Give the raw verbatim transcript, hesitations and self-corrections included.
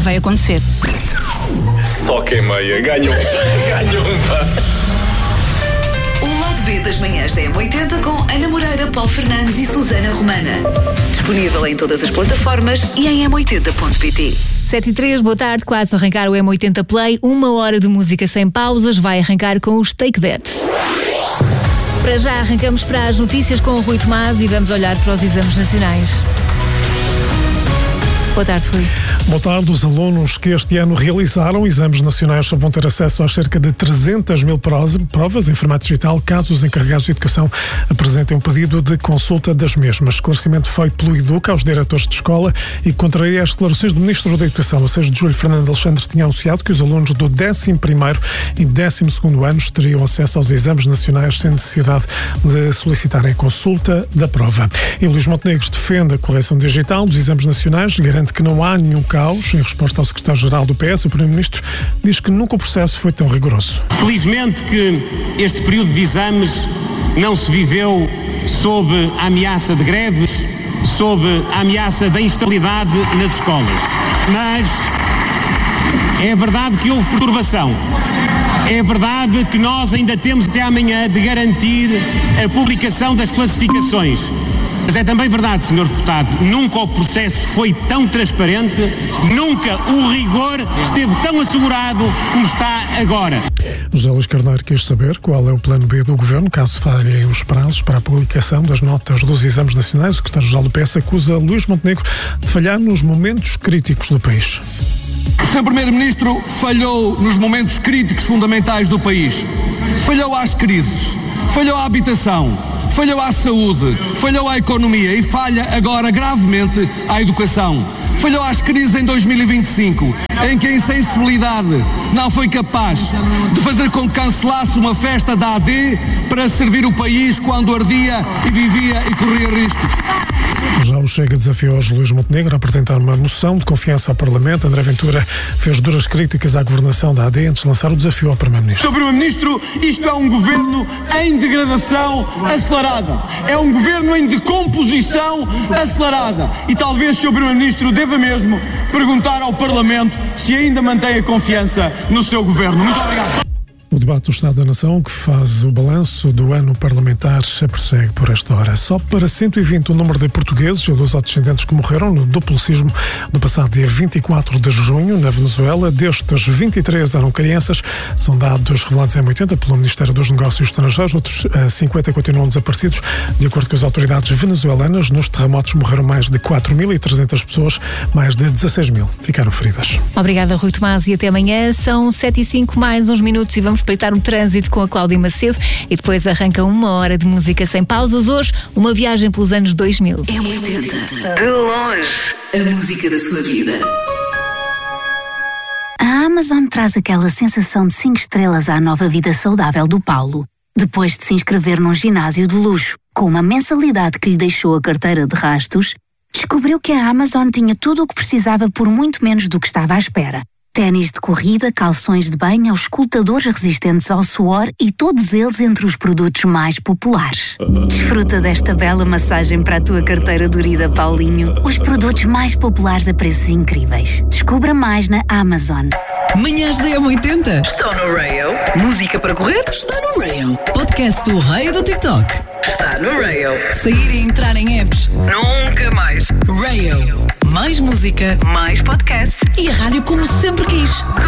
vai acontecer. Só quem meia ganhou. Ganhou, pá. O Lado B das manhãs da M oitenta com Ana Moreira, Paulo Fernandes e Susana Romana. Disponível em todas as plataformas e em m oitenta ponto pt. sete e três, boa tarde, quase a arrancar o M oitenta Play. Uma hora de música sem pausas, vai arrancar com os Take That. Para já arrancamos para as notícias com o Rui Tomás e vamos olhar para os exames nacionais. Boa tarde, Rui. Boa tarde. Os alunos que este ano realizaram exames nacionais vão ter acesso a cerca de trezentas mil provas em formato digital, caso os encarregados de educação apresentem um pedido de consulta das mesmas. Esclarecimento feito pelo Educa aos diretores de escola e contraria as declarações do Ministro da Educação. A seis de julho, Fernando Alexandre tinha anunciado que os alunos do décimo primeiro e décimo segundo anos teriam acesso aos exames nacionais sem necessidade de solicitarem a consulta da prova. E Luís Montenegro defende a correção digital dos exames nacionais, garante que não há nenhum caos. Em resposta ao secretário-geral do P S, o Primeiro-Ministro diz que nunca o processo foi tão rigoroso. Felizmente que este período de exames não se viveu sob a ameaça de greves, sob a ameaça da instabilidade nas escolas. Mas é verdade que houve perturbação. É verdade que nós ainda temos até amanhã de garantir a publicação das classificações. Mas é também verdade, senhor Deputado, nunca o processo foi tão transparente, nunca o rigor esteve tão assegurado como está agora. José Luís Carneiro quis saber qual é o plano B do Governo, caso falhem os prazos para a publicação das notas dos exames nacionais. O secretário-geral do P S acusa Luís Montenegro de falhar nos momentos críticos do país. O senhor Primeiro-Ministro falhou nos momentos críticos fundamentais do país. Falhou às crises, falhou à habitação, falhou à saúde, falhou à economia e falha agora gravemente à educação. Falhou às crises em dois mil e vinte e cinco, em que a insensibilidade não foi capaz de fazer com que cancelasse uma festa da A D para servir o país quando ardia e vivia e corria riscos. Já o Chega desafiou hoje Luís Montenegro a apresentar uma moção de confiança ao Parlamento. André Ventura fez duras críticas à governação da A D antes de lançar o desafio ao Primeiro-Ministro. senhor Primeiro-Ministro, isto é um governo em degradação acelerada. É um governo em decomposição acelerada. E talvez o senhor Primeiro-Ministro deva mesmo perguntar ao Parlamento se ainda mantém a confiança no seu governo. Muito obrigado. O debate do Estado da Nação, que faz o balanço do ano parlamentar, se prossegue por esta hora. Só para cento e vinte o número de portugueses e lusodescendentes que morreram no duplo sismo no passado dia vinte e quatro de junho, na Venezuela. Destes, vinte e três eram crianças. São dados revelados em M oitenta pelo Ministério dos Negócios Estrangeiros. Outros cinquenta continuam desaparecidos. De acordo com as autoridades venezuelanas, nos terremotos morreram mais de quatro mil e trezentas pessoas, mais de dezasseis mil ficaram feridas. Obrigada, Rui Tomás, e até amanhã. São sete e cinco, mais uns minutos e vamos espreitar o trânsito com a Cláudia Macedo e depois arranca uma hora de música sem pausas. Hoje, uma viagem pelos anos dois mil. M oitenta. De longe, a música da sua vida. A Amazon traz aquela sensação de cinco estrelas à nova vida saudável do Paulo. Depois de se inscrever num ginásio de luxo, com uma mensalidade que lhe deixou a carteira de rastos, descobriu que a Amazon tinha tudo o que precisava por muito menos do que estava à espera. Ténis de corrida, calções de banho, escutadores resistentes ao suor e todos eles entre os produtos mais populares. Desfruta desta bela massagem para a tua carteira dorida, Paulinho. Os produtos mais populares a preços incríveis. Descubra mais na Amazon. Manhãs da M oitenta. Estão no Rail. Música para correr? Está no Rail. Podcast do rei do TikTok. Está no Rail. Sair e entrar em apps? Nunca mais. Rail. Mais música. Mais podcast. E a rádio como sempre quis.